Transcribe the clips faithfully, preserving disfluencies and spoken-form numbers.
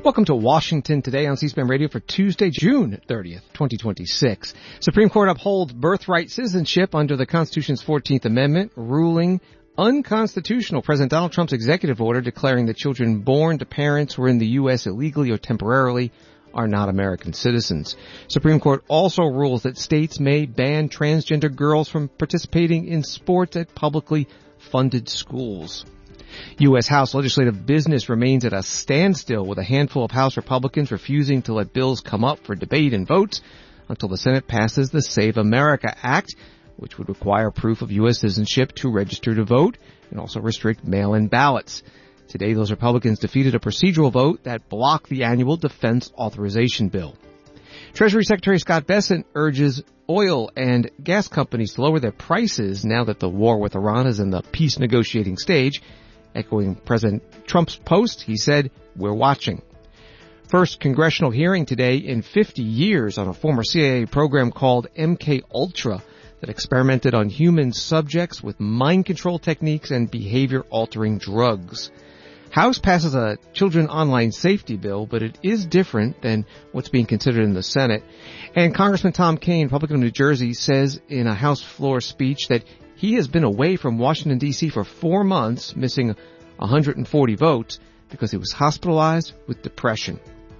Welcome to Washington Today on C-SPAN Radio for Tuesday, June thirtieth, twenty twenty-six. Supreme Court upholds birthright citizenship under the Constitution's fourteenth Amendment, ruling unconstitutional President Donald Trump's executive order declaring that children born to parents who are in the U S illegally or temporarily are not American citizens. Supreme Court also rules that states may ban transgender girls from participating in sports at publicly funded schools. U S. House legislative business remains at a standstill, with a handful of House Republicans refusing to let bills come up for debate and votes until the Senate passes the Save America Act, which would require proof of U S citizenship to register to vote and also restrict mail-in ballots. Today, those Republicans defeated a procedural vote that blocked the annual defense authorization bill. Treasury Secretary Scott Bessent urges oil and gas companies to lower their prices now that the war with Iran is in the peace negotiating stage. Echoing President Trump's post, he said, "We're watching." First congressional hearing today in fifty years on a former C I A program called M K Ultra that experimented on human subjects with mind control techniques and behavior-altering drugs. House passes a children online safety bill, but it is different than what's being considered in the Senate. And Congressman Tom Kean, Republican of New Jersey, says in a House floor speech that he has been away from Washington, D C for four months, missing one hundred forty votes because he was hospitalized with depression.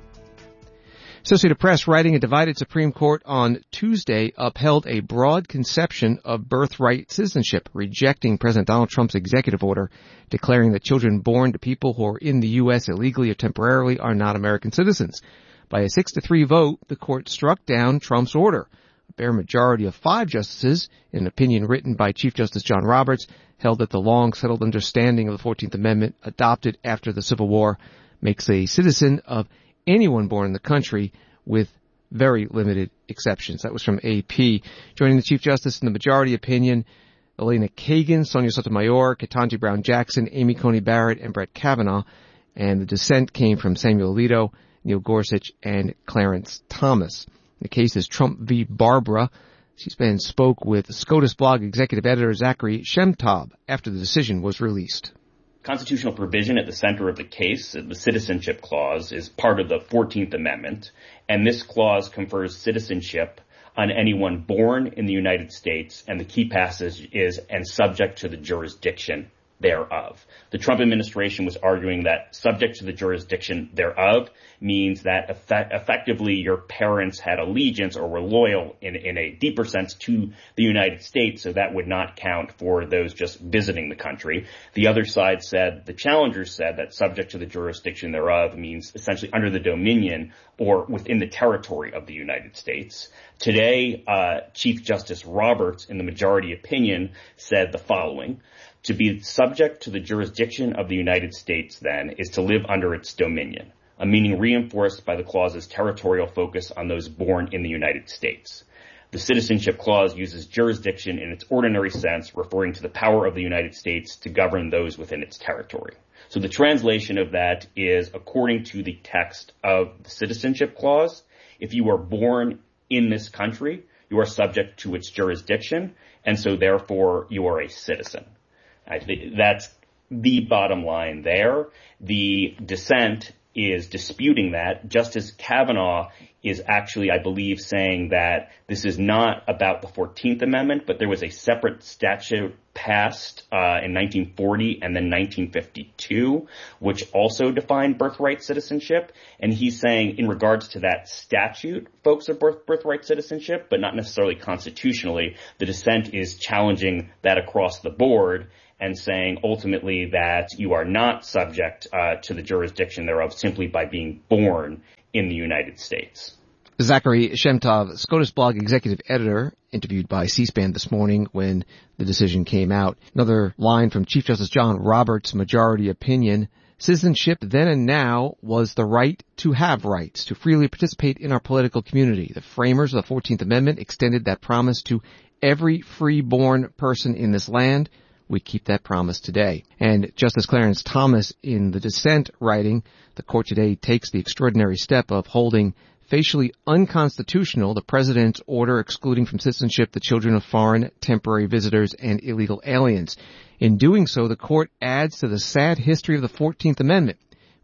Associated Press, writing a divided Supreme Court on Tuesday, upheld a broad conception of birthright citizenship, rejecting President Donald Trump's executive order declaring that children born to people who are in the U S illegally or temporarily are not American citizens. By a six to three vote, the court struck down Trump's order. A bare majority of five justices, in an opinion written by Chief Justice John Roberts, held that the long-settled understanding of the fourteenth Amendment adopted after the Civil War makes a citizen of anyone born in the country, with very limited exceptions. That was from A P. Joining the Chief Justice in the majority opinion, Elena Kagan, Sonia Sotomayor, Ketanji Brown Jackson, Amy Coney Barrett, and Brett Kavanaugh. And the dissent came from Samuel Alito, Neil Gorsuch, and Clarence Thomas. The case is Trump v. Barbara. C-SPAN spoke with SCOTUS blog executive editor Zachary Shemtab after the decision was released. Constitutional provision at the center of the case, the Citizenship Clause, is part of the fourteenth Amendment, and this clause confers citizenship on anyone born in the United States, and the key passage is, and subject to the jurisdiction thereof. The Trump administration was arguing that subject to the jurisdiction thereof means that effect- effectively your parents had allegiance or were loyal in, in a deeper sense to the United States, so that would not count for those just visiting the country. The other side said, the challengers said, that subject to the jurisdiction thereof means essentially under the dominion or within the territory of the United States. Today, uh, Chief Justice Roberts, in the majority opinion, said the following: to be subject to the jurisdiction of the United States, then, is to live under its dominion, a meaning reinforced by the clause's territorial focus on those born in the United States. The Citizenship Clause uses jurisdiction in its ordinary sense, referring to the power of the United States to govern those within its territory. So the translation of that is, according to the text of the Citizenship Clause, if you are born in this country, you are subject to its jurisdiction, and so therefore you are a citizen. I think that's the bottom line there. The dissent is disputing that. Justice Kavanaugh is actually, I believe, saying that this is not about the fourteenth Amendment, but there was a separate statute passed uh, in nineteen forty and then nineteen fifty-two, which also defined birthright citizenship. And he's saying in regards to that statute, folks are birth, birthright citizenship, but not necessarily constitutionally. The dissent is challenging that across the board and saying ultimately that you are not subject uh, to the jurisdiction thereof simply by being born in the United States. Zachary Shemtov, SCOTUS blog executive editor, interviewed by C-SPAN this morning when the decision came out. Another line from Chief Justice John Roberts' majority opinion: citizenship then and now was the right to have rights, to freely participate in our political community. The framers of the fourteenth Amendment extended that promise to every free-born person in this land. We keep that promise today. And Justice Clarence Thomas, in the dissent, writing, the court today takes the extraordinary step of holding facially unconstitutional the president's order excluding from citizenship the children of foreign temporary visitors and illegal aliens. In doing so, the court adds to the sad history of the fourteenth Amendment,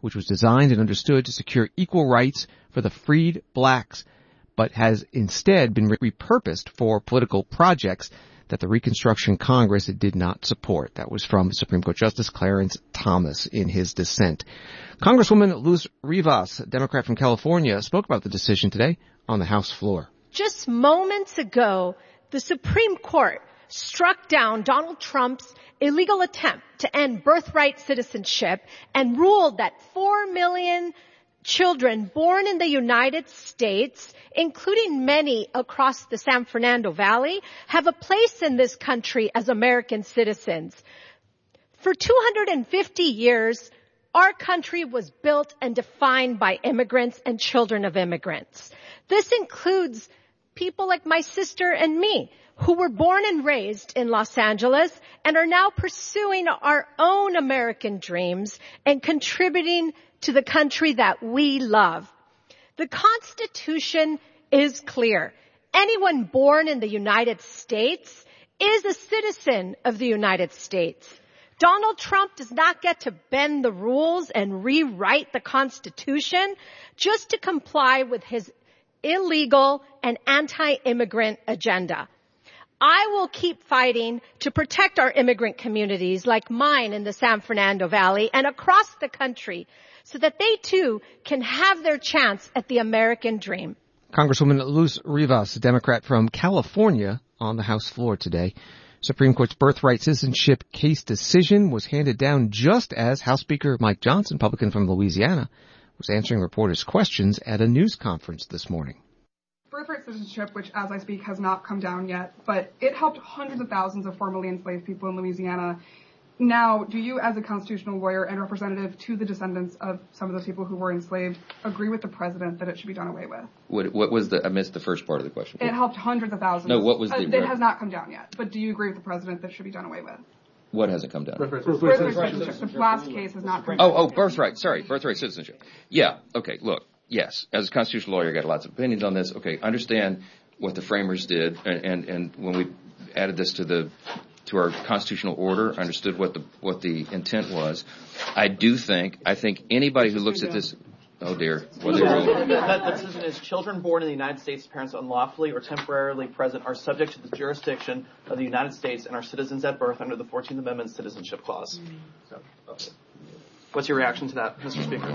which was designed and understood to secure equal rights for the freed blacks, but has instead been repurposed for political projects that the Reconstruction Congress did not support. That was from Supreme Court Justice Clarence Thomas in his dissent. Congresswoman Luz Rivas, a Democrat from California, spoke about the decision today on the House floor. Just moments ago, the Supreme Court struck down Donald Trump's illegal attempt to end birthright citizenship and ruled that four million children born in the United States, including many across the San Fernando Valley, have a place in this country as American citizens. For two hundred fifty years, our country was built and defined by immigrants and children of immigrants. This includes people like my sister and me, who were born and raised in Los Angeles and are now pursuing our own American dreams and contributing to the country that we love. The Constitution is clear. Anyone born in the United States is a citizen of the United States. Donald Trump does not get to bend the rules and rewrite the Constitution just to comply with his illegal and anti-immigrant agenda. I will keep fighting to protect our immigrant communities like mine in the San Fernando Valley and across the country so that they too can have their chance at the American dream. Congresswoman Luz Rivas, a Democrat from California, on the House floor today. Supreme Court's birthright citizenship case decision was handed down just as House Speaker Mike Johnson, Republican from Louisiana, was answering reporters' questions at a news conference this morning. Birthright citizenship, which as I speak has not come down yet, but it helped hundreds of thousands of formerly enslaved people in Louisiana. Now, do you as a constitutional lawyer and representative to the descendants of some of those people who were enslaved agree with the president that it should be done away with? What, what was the, I missed the first part of the question. It helped hundreds of thousands. No, what was the... Uh, it has not come down yet, but do you agree with the president that it should be done away with? What hasn't come down? Birthright citizenship. The last case has not come down. Oh, oh, birthright, sorry, birthright citizenship. Yeah, okay, look. Yes, as a constitutional lawyer, I got lots of opinions on this. Okay, understand what the framers did, and, and, and when we added this to the to our constitutional order, understood what the what the intent was. I do think, I think anybody who looks at this, oh dear, what are they doing? That decision is children born in the United States, parents unlawfully or temporarily present, are subject to the jurisdiction of the United States and are citizens at birth under the fourteenth Amendment Citizenship Clause. So, okay. What's your reaction to that, Mister Speaker?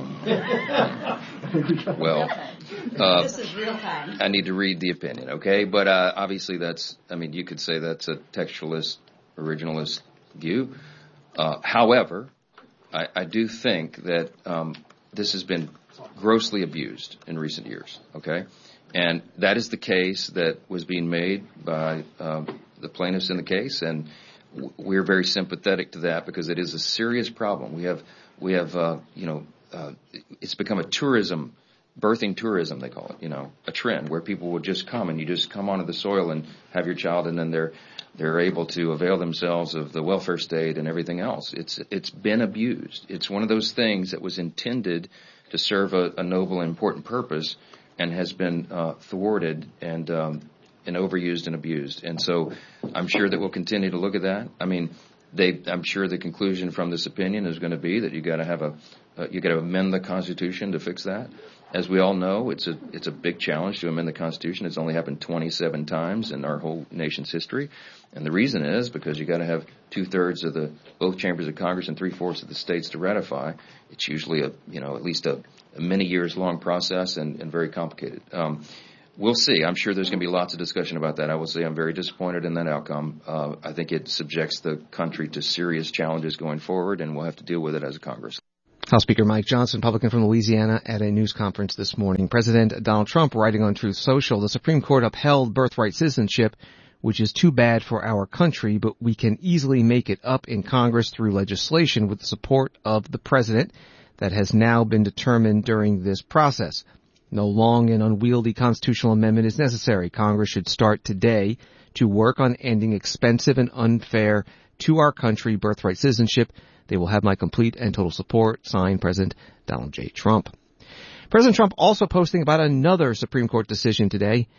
Well, uh, this is real time. I need to read the opinion, okay? But uh, obviously that's, I mean, you could say that's a textualist, originalist view. Uh, however, I, I do think that um, this has been grossly abused in recent years, okay? And that is the case that was being made by um, the plaintiffs in the case, and w- we're very sympathetic to that because it is a serious problem. We have We have, uh, you know, uh, it's become a tourism, birthing tourism, they call it, you know, a trend where people will just come and you just come onto the soil and have your child and then they're, they're able to avail themselves of the welfare state and everything else. It's, it's been abused. It's one of those things that was intended to serve a, a noble and important purpose and has been, uh, thwarted and, um, and overused and abused. And so I'm sure that we'll continue to look at that. I mean, They, I'm sure the conclusion from this opinion is going to be that you got to have a, uh, you got to amend the Constitution to fix that. As we all know, it's a, it's a big challenge to amend the Constitution. It's only happened twenty-seven times in our whole nation's history, and the reason is because you got to have two thirds of the both chambers of Congress and three fourths of the states to ratify. It's usually a, you know, at least a, a many years long process and, and very complicated. Um, We'll see. I'm sure there's going to be lots of discussion about that. I will say I'm very disappointed in that outcome. Uh, I think it subjects the country to serious challenges going forward, and we'll have to deal with it as a Congress. House Speaker Mike Johnson, Republican from Louisiana, at a news conference this morning. President Donald Trump writing on Truth Social, the Supreme Court upheld birthright citizenship, which is too bad for our country, but we can easily make it up in Congress through legislation with the support of the president that has now been determined during this process. No long and unwieldy constitutional amendment is necessary. Congress should start today to work on ending expensive and unfair to our country birthright citizenship. They will have my complete and total support. Signed, President Donald J. Trump. President Trump also posting about another Supreme Court decision today.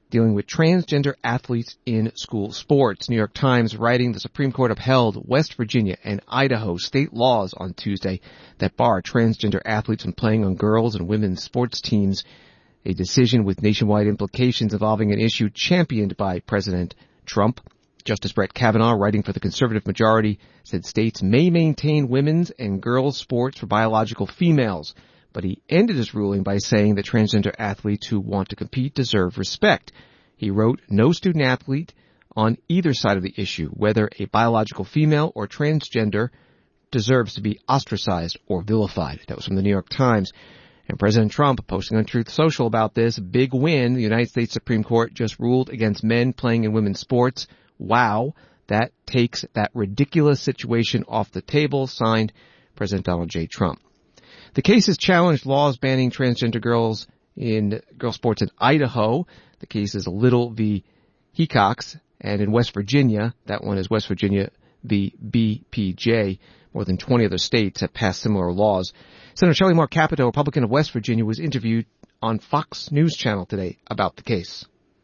dealing with transgender athletes in school sports. New York Times writing, the Supreme Court upheld West Virginia and Idaho state laws on Tuesday that bar transgender athletes from playing on girls' and women's sports teams, a decision with nationwide implications involving an issue championed by President Trump. Justice Brett Kavanaugh, writing for the conservative majority, said states may maintain women's and girls' sports for biological females, but he ended his ruling by saying that transgender athletes who want to compete deserve respect. He wrote, no student athlete on either side of the issue, whether a biological female or transgender, deserves to be ostracized or vilified. That was from the New York Times. And President Trump posting on Truth Social about this, big win. The United States Supreme Court just ruled against men playing in women's sports. Wow, that takes that ridiculous situation off the table. Signed, President Donald J. Trump. The case has challenged laws banning transgender girls in girl sports in Idaho. The case is Little v. Hecox. And in West Virginia, that one is West Virginia v. B P J. More than twenty other states have passed similar laws. Senator Shelley Moore Capito, Republican of West Virginia, was interviewed on Fox News Channel today about the case.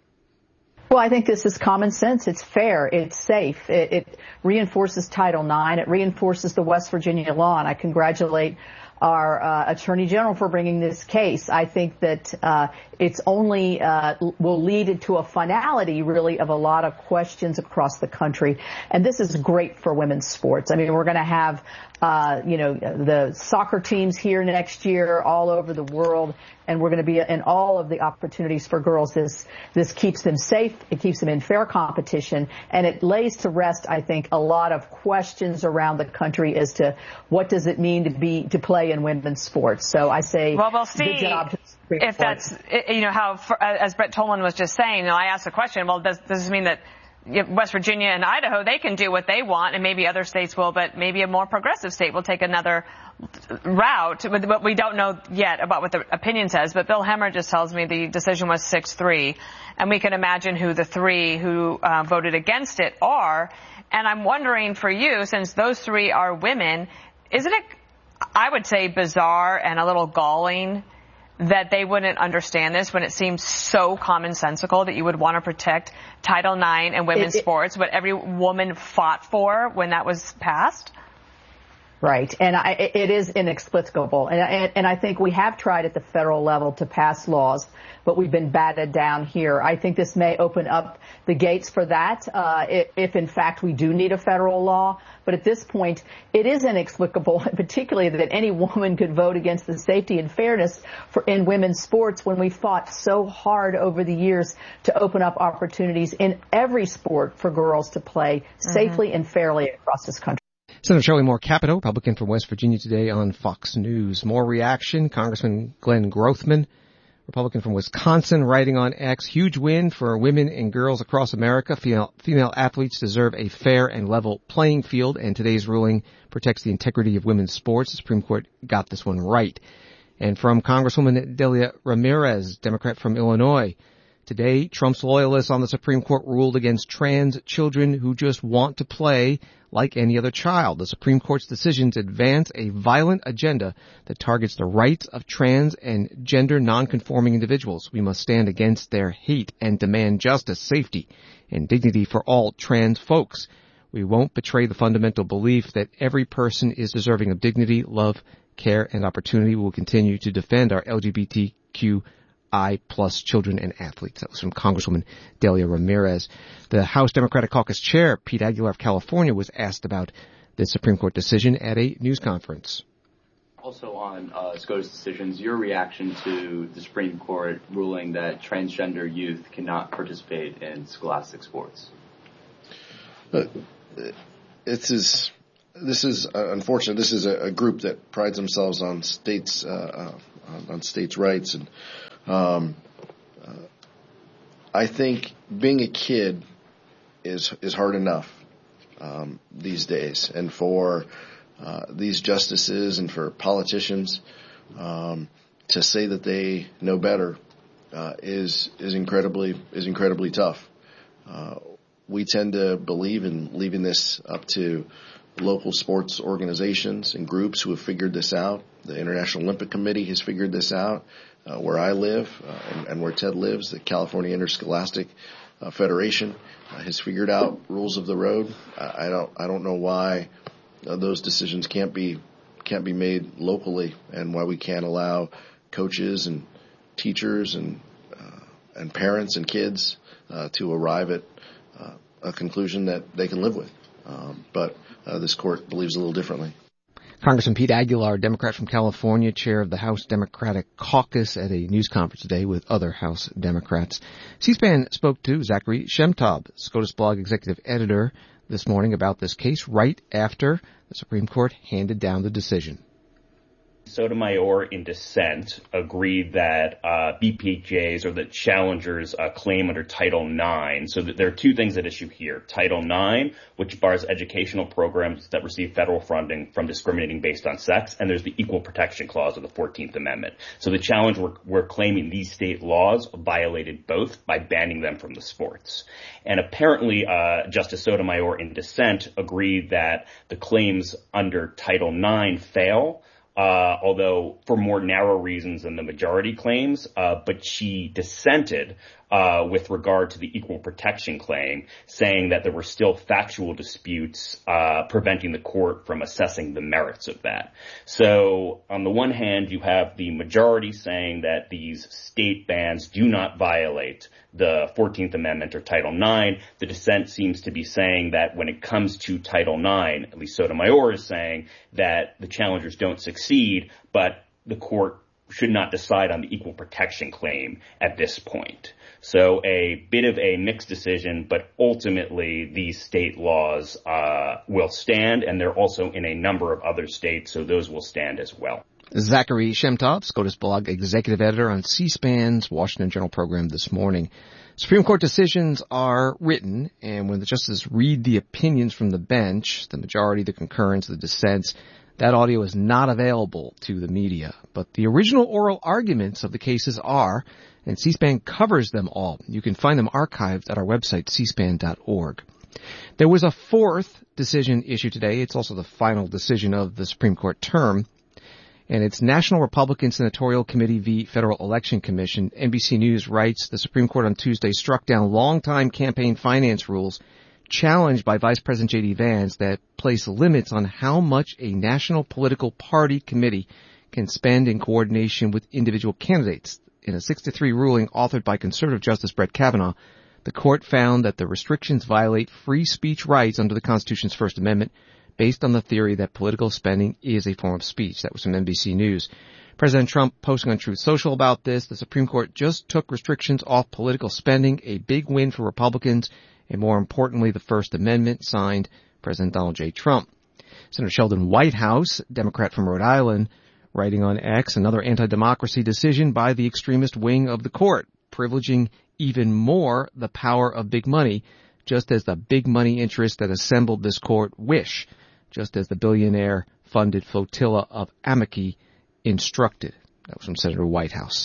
Well, I think this is common sense. It's fair. It's safe. It, it reinforces Title nine. It reinforces the West Virginia law, and I congratulate our uh, Attorney General for bringing this case. I think that uh, it's only uh, will lead to a finality, really, of a lot of questions across the country. And this is great for women's sports. I mean, we're going to have, uh, you know, the soccer teams here next year all over the world, and we're going to be in all of the opportunities for girls. This this keeps them safe. It keeps them in fair competition, and it lays to rest, I think, a lot of questions around the country as to what does it mean to be to play in women's sports. So I say, well, we'll see good job to the Supreme if Court. that's, you know, how, as Brett Tolan was just saying, you know, I asked the question, well, does, does this mean that West Virginia and Idaho, they can do what they want, and maybe other states will, but maybe a more progressive state will take another route. But we don't know yet about what the opinion says. But Bill Hemmer just tells me the decision was six three, and we can imagine who the three who uh, voted against it are. And I'm wondering for you, since those three are women, isn't it, I would say, bizarre and a little galling that they wouldn't understand this when it seems so commonsensical that you would want to protect Title nine and women's it, it, sports, what every woman fought for when that was passed? Right. And I, it is inexplicable. And, and, and I think we have tried at the federal level to pass laws, but we've been batted down here. I think this may open up the gates for that, uh, if, if in fact we do need a federal law. But at this point, it is inexplicable, particularly that any woman could vote against the safety and fairness for in women's sports when we fought so hard over the years to open up opportunities in every sport for girls to play mm-hmm. safely and fairly across this country. Senator Shelley Moore Capito, Republican from West Virginia, today on Fox News. More reaction. Congressman Glenn Grothman, Republican from Wisconsin, writing on X, huge win for women and girls across America. Female, female athletes deserve a fair and level playing field, and today's ruling protects the integrity of women's sports. The Supreme Court got this one right. And from Congresswoman Delia Ramirez, Democrat from Illinois, today, Trump's loyalists on the Supreme Court ruled against trans children who just want to play like any other child. The Supreme Court's decisions advance a violent agenda that targets the rights of trans and gender nonconforming individuals. We must stand against their hate and demand justice, safety, and dignity for all trans folks. We won't betray the fundamental belief that every person is deserving of dignity, love, care, and opportunity. We will continue to defend our L G B T Q I plus children and athletes. That was from Congresswoman Delia Ramirez. The House Democratic Caucus Chair, Pete Aguilar of California, was asked about this Supreme Court decision at a news conference. Also on uh, SCOTUS decisions, your reaction to the Supreme Court ruling that transgender youth cannot participate in scholastic sports? Uh, this is this is uh, unfortunate. This is a, a group that prides themselves on states uh, uh, on states' rights, and um, uh, I think being a kid is is hard enough um, these days, and for uh, these justices and for politicians um, to say that they know better uh, is is incredibly is incredibly tough. Uh, we tend to believe in leaving this up to local sports organizations and groups who have figured this out. The International Olympic Committee has figured this out. Uh, where I live uh, and, and where Ted lives, the California Interscholastic uh, Federation uh, has figured out rules of the road. I, I don't I don't know why uh, those decisions can't be can't be made locally, and why we can't allow coaches and teachers and uh, and parents and kids uh, to arrive at uh, a conclusion that they can live with. Um, but uh, this court believes a little differently. Congressman Pete Aguilar, Democrat from California, chair of the House Democratic Caucus, at a news conference today with other House Democrats. C-SPAN spoke to Zachary Shemtob, SCOTUS blog executive editor, this morning about this case right after the Supreme Court handed down the decision. Sotomayor, in dissent, agreed that uh, B P J's or the challengers' uh, claim under Title nine. So that there are two things at issue here. Title nine, which bars educational programs that receive federal funding from discriminating based on sex, and there's the Equal Protection Clause of the fourteenth Amendment. So the challenge we're, we're claiming these state laws violated both by banning them from the sports. And apparently, uh, Justice Sotomayor, in dissent, agreed that the claims under Title nine fail. Uh, although for more narrow reasons than the majority claims, uh, but she dissented, uh, with regard to the equal protection claim, saying that there were still factual disputes, uh, preventing the court from assessing the merits of that. So on the one hand, you have the majority saying that these state bans do not violate the fourteenth Amendment or Title nine. The dissent seems to be saying that when it comes to Title nine, at least Sotomayor is saying that the challengers don't succeed, but the court should not decide on the equal protection claim at this point. So a bit of a mixed decision, but ultimately these state laws uh will stand, and they're also in a number of other states, so those will stand as well. Zachary Shemtob, SCOTUS blog executive editor on C-SPAN's Washington Journal program this morning. Supreme Court decisions are written, and when the justices read the opinions from the bench, the majority, the concurrence, the dissents, that audio is not available to the media. But the original oral arguments of the cases are, and C-SPAN covers them all. You can find them archived at our website, c span dot org. There was a fourth decision issued today. It's also the final decision of the Supreme Court term. And it's National Republican Senatorial Committee v. Federal Election Commission. N B C News writes the Supreme Court on Tuesday struck down longtime campaign finance rules challenged by Vice President J D. Vance that place limits on how much a national political party committee can spend in coordination with individual candidates. In a six to three ruling authored by conservative Justice Brett Kavanaugh, the court found that the restrictions violate free speech rights under the Constitution's First Amendment, based on the theory that political spending is a form of speech. That was from N B C News. President Trump posting on Truth Social about this. The Supreme Court just took restrictions off political spending, a big win for Republicans, and more importantly, the First Amendment, signed President Donald J. Trump. Senator Sheldon Whitehouse, Democrat from Rhode Island, writing on X, another anti-democracy decision by the extremist wing of the court, privileging even more the power of big money, just as the big money interests that assembled this court wish, just as the billionaire-funded flotilla of amici instructed. That was from Senator Whitehouse.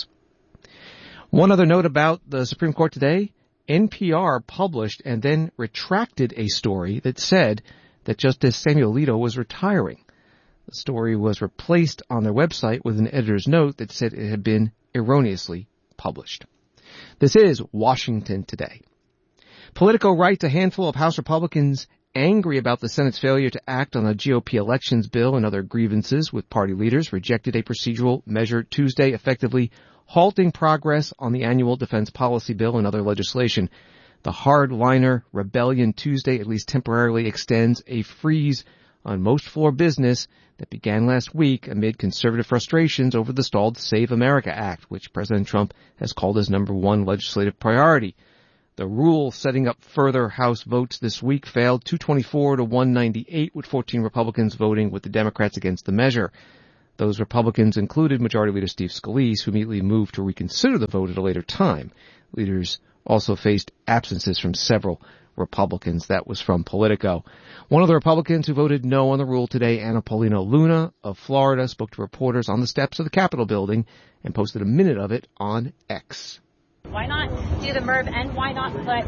One other note about the Supreme Court today, N P R published and then retracted a story that said that Justice Samuel Alito was retiring. The story was replaced on their website with an editor's note that said it had been erroneously published. This is Washington Today. Politico writes a handful of House Republicans angry about the Senate's failure to act on a G O P elections bill and other grievances with party leaders rejected a procedural measure Tuesday, effectively halting progress on the annual defense policy bill and other legislation. The hardliner rebellion Tuesday at least temporarily extends a freeze on most floor business that began last week amid conservative frustrations over the stalled Save America Act, which President Trump has called his number one legislative priority. The rule setting up further House votes this week failed two twenty-four to one ninety-eight, with fourteen Republicans voting with the Democrats against the measure. Those Republicans included Majority Leader Steve Scalise, who immediately moved to reconsider the vote at a later time. Leaders also faced absences from several Republicans. That was from Politico. One of the Republicans who voted no on the rule today, Anna Paulina Luna of Florida, spoke to reporters on the steps of the Capitol building and posted a minute of it on X. Why not do the M E R V, and why not put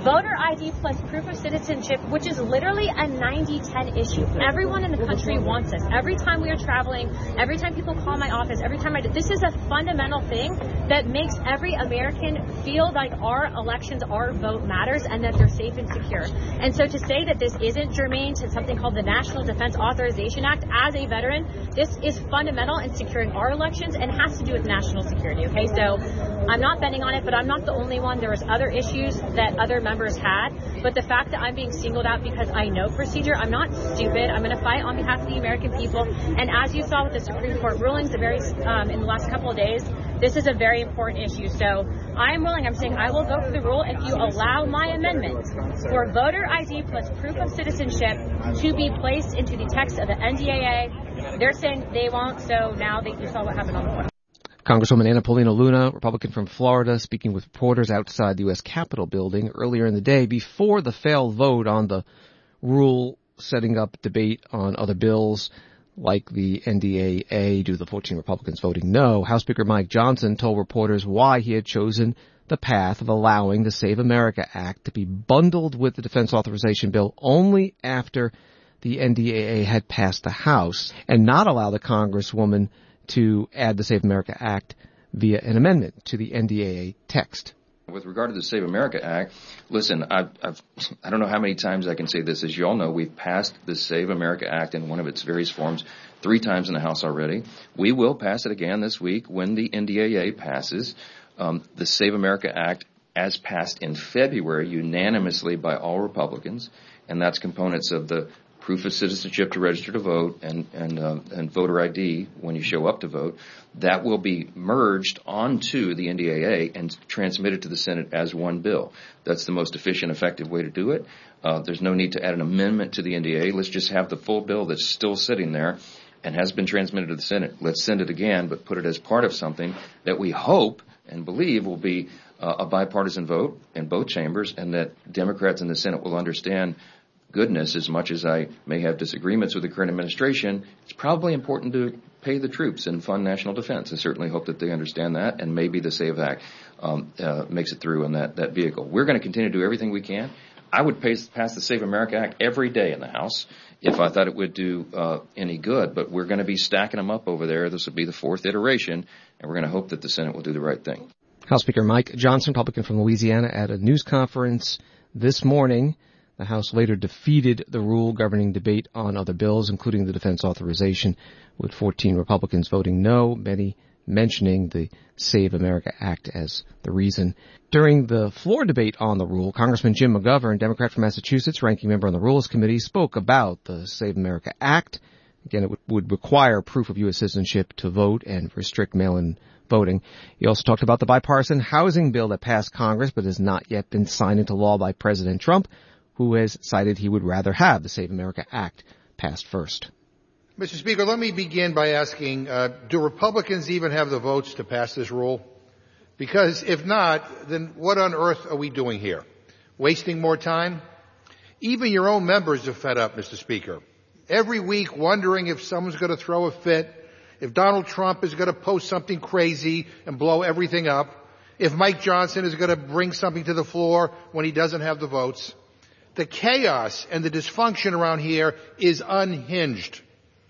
voter I D plus proof of citizenship, which is literally a ninety ten issue. Everyone in the country wants this. Every time we are traveling, every time people call my office, every time I do, this is a fundamental thing that makes every American feel like our elections, our vote matters, and that they're safe and secure. And so to say that this isn't germane to something called the National Defense Authorization Act, as a veteran, this is fundamental in securing our elections and has to do with national security, okay? So I'm not betting on it, but I'm not the only one. There was other issues that other members had, but the fact that I'm being singled out because I know procedure, I'm not stupid. I'm going to fight on behalf of the American people. And as you saw with the Supreme Court rulings the very um, in the last couple of days, this is a very important issue. So I am willing, I'm saying I will vote for the rule if you allow my amendment for voter I D plus proof of citizenship to be placed into the text of the N D A A. They're saying they won't, so now they, you saw what happened on the floor. Congresswoman Anna Paulina Luna, Republican from Florida, speaking with reporters outside the U S Capitol building earlier in the day before the failed vote on the rule setting up debate on other bills like the N D A A due to the fourteen Republicans voting no. House Speaker Mike Johnson told reporters why he had chosen the path of allowing the Save America Act to be bundled with the defense authorization bill only after the N D A A had passed the House, and not allow the Congresswoman to add the Save America Act via an amendment to the N D A A text. With regard to the Save America Act, listen, I've, I've, I don't know how many times I can say this. As you all know, we've passed the Save America Act in one of its various forms three times in the House already. We will pass it again this week when the N D A A passes. Um, the Save America Act, as passed in February unanimously by all Republicans, and that's components of the proof of citizenship to register to vote and and, uh, and voter I D when you show up to vote, that will be merged onto the N D A A and transmitted to the Senate as one bill. That's the most efficient, effective way to do it. Uh, there's no need to add an amendment to the N D A A. Let's just have the full bill that's still sitting there and has been transmitted to the Senate. Let's send it again, but put it as part of something that we hope and believe will be uh, a bipartisan vote in both chambers, and that Democrats in the Senate will understand. Goodness, as much as I may have disagreements with the current administration, it's probably important to pay the troops and fund national defense. I certainly hope that they understand that, and maybe the SAVE Act um, uh, makes it through in that, that vehicle. We're going to continue to do everything we can. I would pass, pass the Save America Act every day in the House if I thought it would do uh, any good, but we're going to be stacking them up over there. This will be the fourth iteration, and we're going to hope that the Senate will do the right thing. House Speaker Mike Johnson, Republican from Louisiana, at a news conference this morning. The House later defeated the rule governing debate on other bills, including the defense authorization, with fourteen Republicans voting no, many mentioning the Save America Act as the reason. During the floor debate on the rule, Congressman Jim McGovern, Democrat from Massachusetts, ranking member on the Rules Committee, spoke about the Save America Act. Again, it would, would require proof of U S citizenship to vote and restrict mail-in voting. He also talked about the bipartisan housing bill that passed Congress but has not yet been signed into law by President Trump, who has cited he would rather have the Save America Act passed first. Mister Speaker, let me begin by asking, uh, do Republicans even have the votes to pass this rule? Because if not, then what on earth are we doing here? Wasting more time? Even your own members are fed up, Mister Speaker. Every week wondering if someone's going to throw a fit, if Donald Trump is going to post something crazy and blow everything up, if Mike Johnson is going to bring something to the floor when he doesn't have the votes. The chaos and the dysfunction around here is unhinged.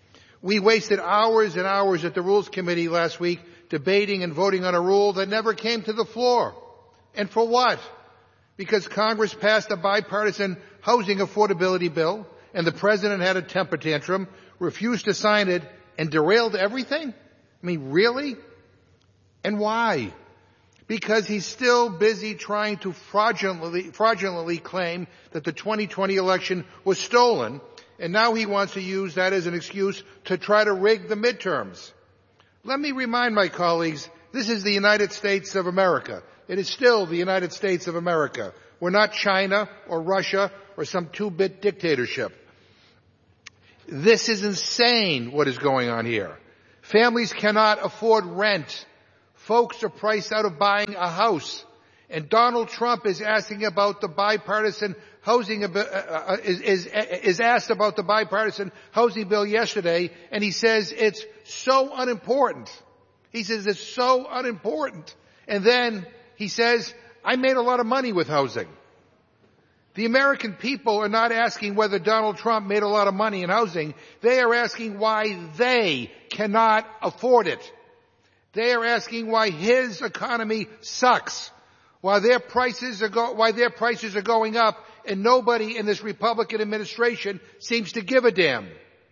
We wasted hours and hours at the Rules Committee last week debating and voting on a rule that never came to the floor. And for what? Because Congress passed a bipartisan housing affordability bill, and the President had a temper tantrum, refused to sign it, and derailed everything? I mean, really? And why? Because he's still busy trying to fraudulently, fraudulently claim that the twenty twenty election was stolen, and now he wants to use that as an excuse to try to rig the midterms. Let me remind my colleagues, this is the United States of America. It is still the United States of America. We're not China or Russia or some two-bit dictatorship. This is insane what is going on here. Families cannot afford rent. Folks are priced out of buying a house. And Donald Trump is asking about the bipartisan housing, uh, uh, is, is, is asked about the bipartisan housing bill yesterday, and he says it's so unimportant. He says it's so unimportant. And then he says, I made a lot of money with housing. The American people are not asking whether Donald Trump made a lot of money in housing. They are asking why they cannot afford it. They are asking why his economy sucks, why their prices are go- why their prices are going up, and nobody in this Republican administration seems to give a damn.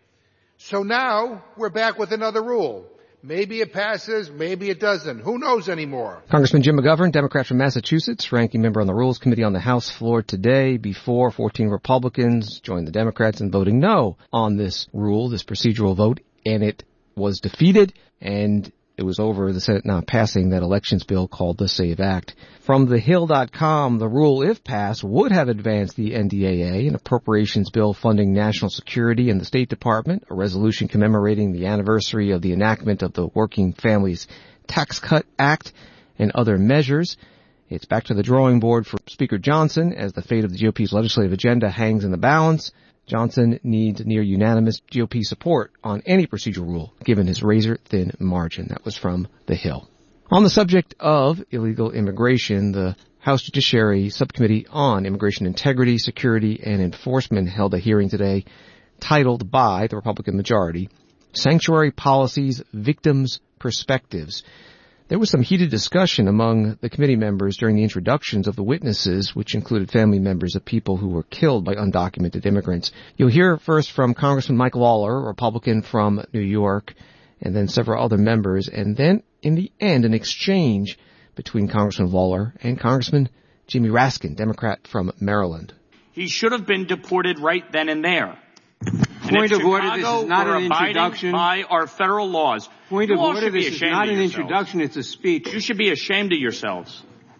So now we're back with another rule. Maybe it passes, maybe it doesn't. Who knows anymore? Congressman Jim McGovern, Democrat from Massachusetts, ranking member on the Rules Committee on the House floor today before fourteen Republicans joined the Democrats in voting no on this rule, this procedural vote, and it was defeated, and it was over the Senate not passing that elections bill called the SAVE Act. From the Hill dot com, the rule, if passed, would have advanced the N D A A, an appropriations bill funding national security and the State Department, a resolution commemorating the anniversary of the enactment of the Working Families Tax Cut Act, and other measures. It's back to the drawing board for Speaker Johnson as the fate of the G O P's legislative agenda hangs in the balance. Johnson needs near unanimous G O P support on any procedural rule, given his razor-thin margin. That was from The Hill. On the subject of illegal immigration, the House Judiciary Subcommittee on Immigration Integrity, Security, and Enforcement held a hearing today titled by the Republican majority, Sanctuary Policies, Victims' Perspectives. There was some heated discussion among the committee members during the introductions of the witnesses, which included family members of people who were killed by undocumented immigrants. You'll hear first from Congressman Mike Lawler, a Republican from New York, and then several other members, and then in the end, an exchange between Congressman Lawler and Congressman Jamie Raskin, Democrat from Maryland. He should have been deported right then and there. Point of order, this is not an introduction. By our federal laws. Point of order, this is not an introduction, it's a speech. You should be ashamed of yourselves.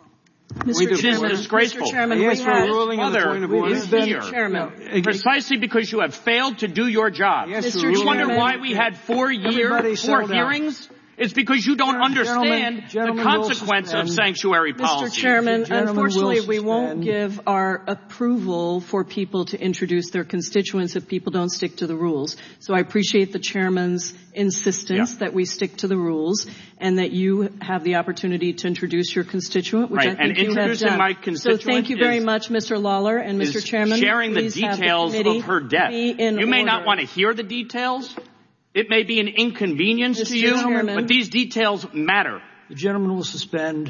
Mister It is disgraceful. Mister Chairman, yes, we had, ruling on the point of order. Is here Chairman. Precisely because you have failed to do your job. Yes, Mister You wonder why we had four years, four hearings? It's because you don't understand gentlemen, the consequence of sanctuary policy. Mister Chairman, unfortunately, we won't give our approval for people to introduce their constituents if people don't stick to the rules. So I appreciate the Chairman's insistence yeah. that we stick to the rules and that you have the opportunity to introduce your constituent, which right. I think and you have done. My constituent so thank you very much, Mister Lawler and Mister Chairman. Sharing the details the of her death. You may order. not want to hear the details. It may be an inconvenience Mister to you, Chairman. but these details matter. The gentleman will suspend.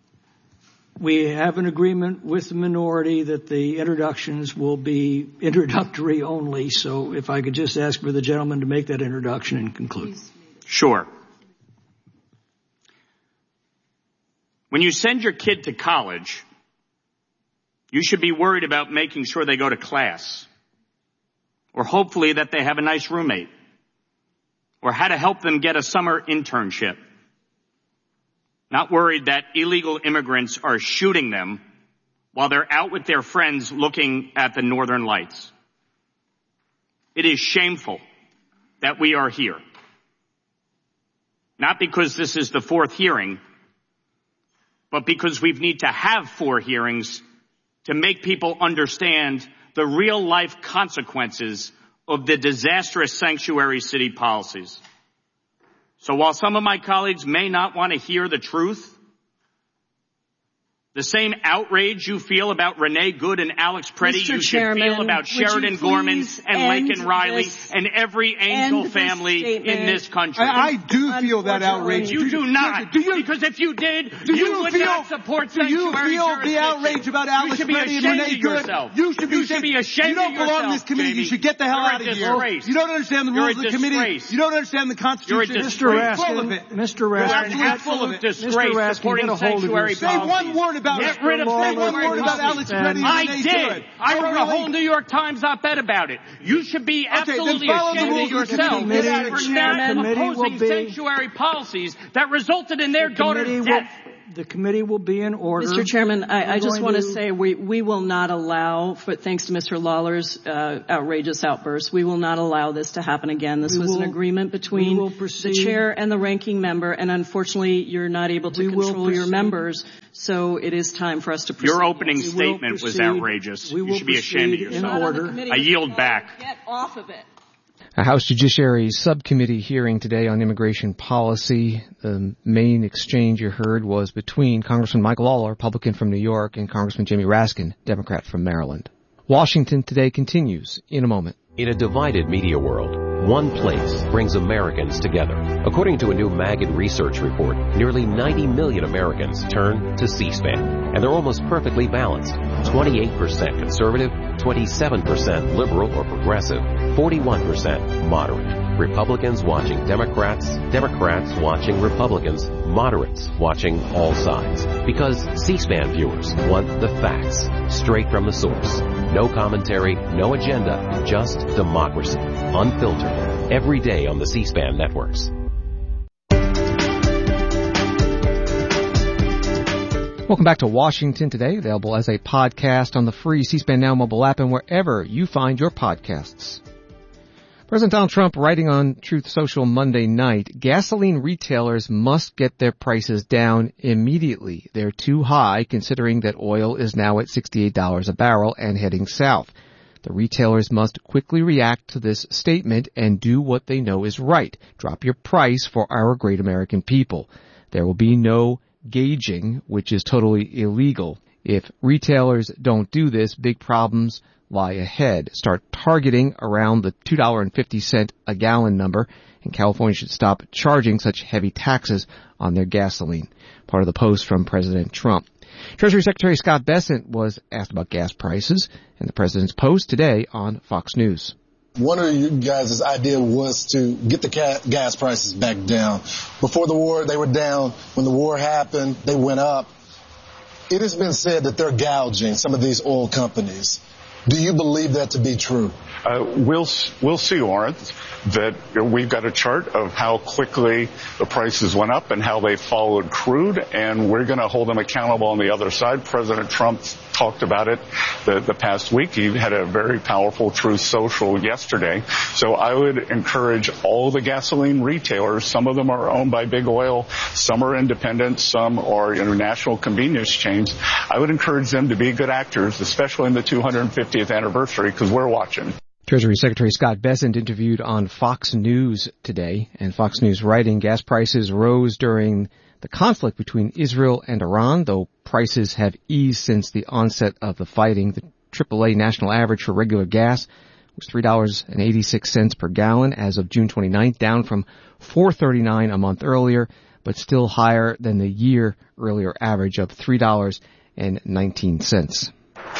We have an agreement with the minority that the introductions will be introductory only. So if I could just ask for the gentleman to make that introduction and conclude. Sure. When you send your kid to college, you should be worried about making sure they go to class, or hopefully that they have a nice roommate, or how to help them get a summer internship. Not worried that illegal immigrants are shooting them while they're out with their friends looking at the northern lights. It is shameful that we are here. Not because this is the fourth hearing, but because we need to have four hearings to make people understand the real life consequences of the disastrous sanctuary city policies. So while some of my colleagues may not want to hear the truth, the same outrage you feel about Renee Good and Alex Preddy, Mister you Chairman, should feel about Sheridan Gorman and Laken Riley and every Angel family in this country. I, I do feel that outrage. You do not. Do you, because if you did, do you, you would feel, not support do you sanctuary feel the outrage about Alex Preddy and Renee Good? You should be, you should be ashamed You don't of belong yourself, in this committee. Jamie. You should get the hell You're out of disgrace. here. You don't understand the rules of the committee. You don't understand the Constitution. You're a Mister disgrace. Full of it. Mister You're Raskin. an absolute disgrace supporting sanctuary Say one word about Get rid of Say one word about Alex Preddy and I Renee did. Good. I Oh, wrote really? a whole New York Times op-ed about it. You should be absolutely then follow the ashamed rules of of the yourself committee. for The not committee will opposing be- sanctuary policies that resulted in their The daughter's committee will- death. The committee will be in order. Mister Chairman, I, I just going want to to- say we, we will not allow, for, thanks to Mister Lawler's uh, outrageous outburst, we will not allow this to happen again. This We was will- an agreement between we will the proceed- chair and the ranking member, and unfortunately you're not able to We will control your proceed- members, so it is time for us to proceed. Your opening We will statement was proceed- outrageous. we You will should be ashamed of proceed in yourself. order. I yield back. Get off of it. A House Judiciary Subcommittee hearing today on immigration policy. The main exchange you heard was between Congressman Michael Lawler, Republican from New York, and Congressman Jamie Raskin, Democrat from Maryland. Washington Today continues in a moment. In a divided media world, one place brings Americans together. According to a new Maggid research report, nearly ninety million Americans turn to C-SPAN, and they're almost perfectly balanced. twenty-eight percent conservative, twenty-seven percent liberal or progressive, forty-one percent moderate. Republicans watching Democrats, Democrats watching Republicans, moderates watching all sides. Because C-SPAN viewers want the facts, straight from the source. No commentary, no agenda, just democracy. Unfiltered. Every day on the C-SPAN networks. Welcome back to Washington Today, available as a podcast on the free C-SPAN Now mobile app and wherever you find your podcasts. President Donald Trump writing on Truth Social Monday night, gasoline retailers must get their prices down immediately. They're too high considering that oil is now at sixty-eight dollars a barrel and heading south. The retailers must quickly react to this statement and do what they know is right. Drop your price for our great American people. There will be no gauging, which is totally illegal. If retailers don't do this, big problems lie ahead. Start targeting around the two dollars and fifty cents a gallon number, and California should stop charging such heavy taxes on their gasoline. Part of the post from President Trump. Treasury Secretary Scott Bessent was asked about gas prices in the president's post today on Fox News. One of you guys' idea was to get the gas prices back down. Before the war, they were down. When the war happened, they went up. It has been said that they're gouging some of these oil companies. Do you believe that to be true? Uh, we'll we'll see, Lawrence, that we've got a chart of how quickly the prices went up and how they followed crude, and we're going to hold them accountable on the other side. President Trump talked about it the, the past week. He had a very powerful Truth Social yesterday. So I would encourage all the gasoline retailers. Some of them are owned by big oil. Some are independent. Some are international convenience chains. I would encourage them to be good actors, especially in the two hundred fiftieth anniversary, because we're watching. Treasury Secretary Scott Bessent interviewed on Fox News today, and Fox News writing gas prices rose during the conflict between Israel and Iran, though prices have eased since the onset of the fighting. The triple A national average for regular gas was three dollars and eighty-six cents per gallon as of June twenty-ninth, down from four dollars and thirty-nine cents a month earlier, but still higher than the year earlier average of three dollars and nineteen cents.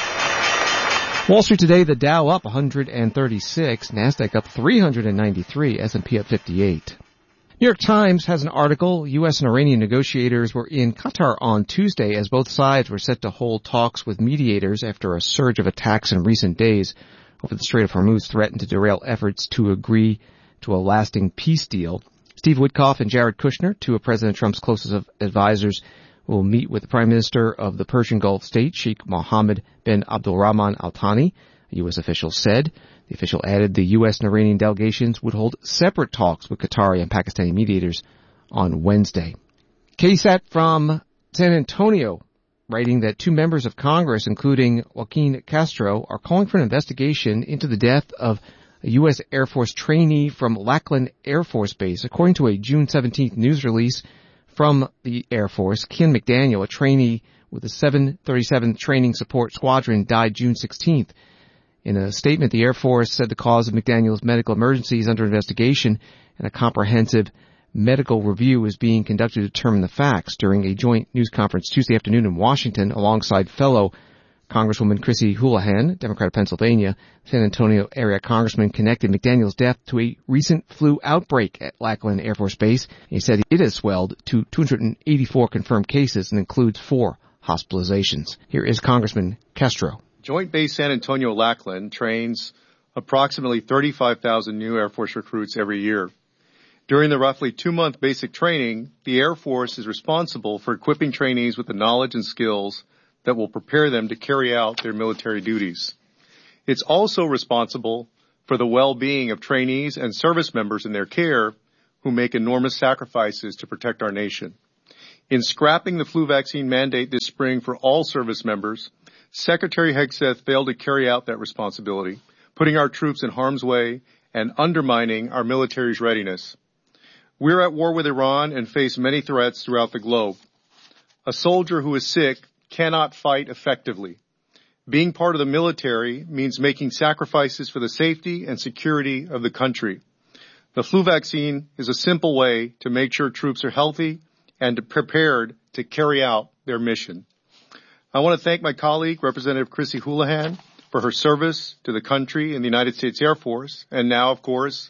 Wall Street today, the Dow up one hundred thirty-six, NASDAQ up three hundred ninety-three, S and P up fifty-eight. New York Times has an article, U S and Iranian negotiators were in Qatar on Tuesday as both sides were set to hold talks with mediators after a surge of attacks in recent days over the Strait of Hormuz threatened to derail efforts to agree to a lasting peace deal. Steve Witkoff and Jared Kushner, two of President Trump's closest advisors, will meet with the Prime Minister of the Persian Gulf state, Sheikh Mohammed bin Abdulrahman Al Thani, a U S official said. The official added the U S and Iranian delegations would hold separate talks with Qatari and Pakistani mediators on Wednesday. K S A T from San Antonio writing that two members of Congress, including Joaquin Castro, are calling for an investigation into the death of a U S Air Force trainee from Lackland Air Force Base. According to a June seventeenth news release from the Air Force, Ken McDaniel, a trainee with the seven thirty-seventh Training Support Squadron, died June sixteenth. In a statement, the Air Force said the cause of McDaniel's medical emergency is under investigation and a comprehensive medical review is being conducted to determine the facts. During a joint news conference Tuesday afternoon in Washington alongside fellow Congresswoman Chrissy Houlihan, Democrat of Pennsylvania, San Antonio area congressman connected McDaniel's death to a recent flu outbreak at Lackland Air Force Base. He said it has swelled to two hundred eighty-four confirmed cases and includes four hospitalizations. Here is Congressman Castro. Joint Base San Antonio Lackland trains approximately thirty-five thousand new Air Force recruits every year. During the roughly two-month basic training, the Air Force is responsible for equipping trainees with the knowledge and skills that will prepare them to carry out their military duties. It's also responsible for the well-being of trainees and service members in their care who make enormous sacrifices to protect our nation. In scrapping the flu vaccine mandate this spring for all service members, Secretary Hegseth failed to carry out that responsibility, putting our troops in harm's way and undermining our military's readiness. We're at war with Iran and face many threats throughout the globe. A soldier who is sick cannot fight effectively. Being part of the military means making sacrifices for the safety and security of the country. The flu vaccine is a simple way to make sure troops are healthy and prepared to carry out their mission. I want to thank my colleague, Representative Chrissy Houlihan, for her service to the country in the United States Air Force, and now, of course,